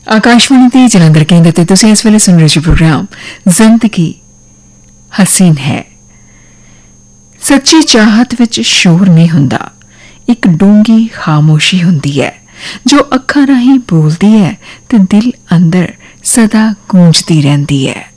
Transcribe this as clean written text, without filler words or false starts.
आकाशवाणी ते जलंधर केंद्र ते तुसीं इस वेले सुन रहे जी प्रोग्राम जिंदगी हसीन है। सच्ची चाहत विच शोर नहीं हुंदा, एक डूंगी खामोशी हुंदी है जो अखां राहीं बोलदी है ते दिल अंदर सदा गूंजदी रहिंदी है।